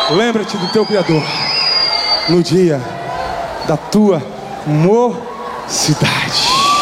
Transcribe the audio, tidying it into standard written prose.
Lembra-te do teu Criador no dia da tua mocidade.